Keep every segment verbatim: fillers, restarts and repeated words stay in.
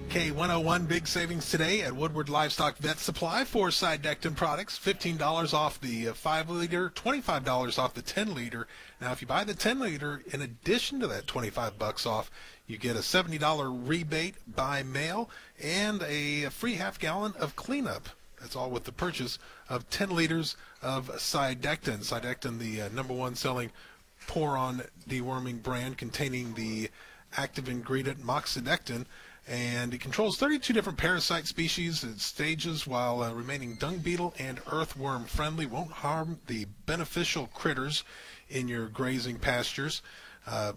K one oh one big savings today at Woodward Livestock Vet Supply for Cydectin products. fifteen dollars off the five liter, twenty-five dollars off the ten liter. Now, if you buy the ten liter, in addition to that twenty-five bucks off, you get a seventy dollars rebate by mail and a free half gallon of cleanup. That's all with the purchase of ten liters of Cydectin. Cydectin, the uh, number one selling pour-on deworming brand containing the active ingredient moxidectin. And it controls thirty-two different parasite species and stages while uh, remaining dung beetle and earthworm friendly. Won't harm the beneficial critters in your grazing pastures. Uh,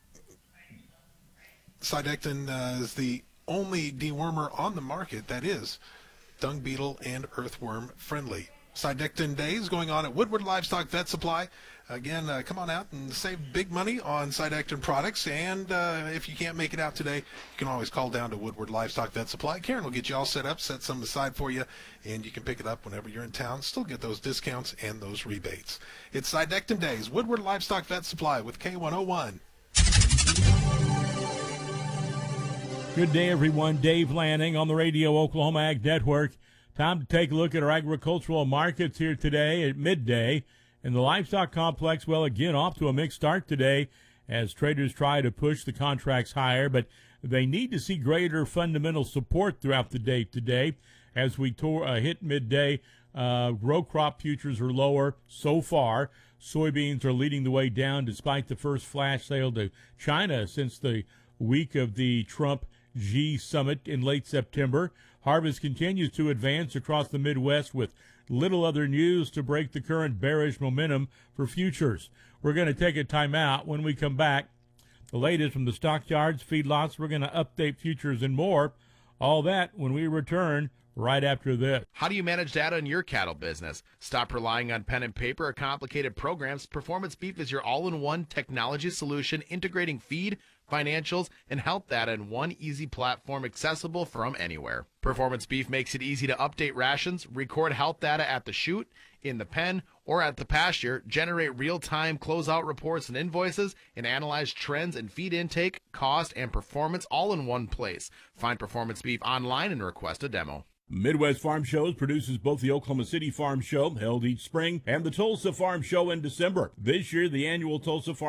Cydectin uh, is the only dewormer on the market that is dung beetle and earthworm friendly. Cydectin Days going on at Woodward Livestock Vet Supply. Again, uh, come on out and save big money on Cydectin products. And uh, if you can't make it out today, you can always call down to Woodward Livestock Vet Supply. Karen will get you all set up, set some aside for you, and you can pick it up whenever you're in town. Still get those discounts and those rebates. It's Cydectin Days, Woodward Livestock Vet Supply with K one oh one. Good day, everyone. Dave Lanning on the Radio Oklahoma Ag Network. Time to take a look at our agricultural markets here today at midday. In the livestock complex, well, again, off to a mixed start today as traders try to push the contracts higher, but they need to see greater fundamental support throughout the day today. As we tore, uh, hit midday, uh, row crop futures are lower so far. Soybeans are leading the way down despite the first flash sale to China since the week of the Trump G summit in late September. Harvest continues to advance across the Midwest with little other news to break the current bearish momentum for futures. We're going to take a timeout. When we come back, the latest from the stockyards, feedlots, we're going to update futures and more. All that when we return right after this. How do you manage data in your cattle business? Stop relying on pen and paper or complicated programs. Performance Beef is your all-in-one technology solution integrating feed, financials, and health data in one easy platform accessible from anywhere. Performance Beef makes it easy to update rations, record health data at the chute, in the pen, or at the pasture, generate real-time closeout reports and invoices, and analyze trends in feed intake, cost, and performance all in one place. Find Performance Beef online and request a demo. Midwest Farm Shows produces both the Oklahoma City Farm Show, held each spring, and the Tulsa Farm Show in December. This year, the annual Tulsa Farm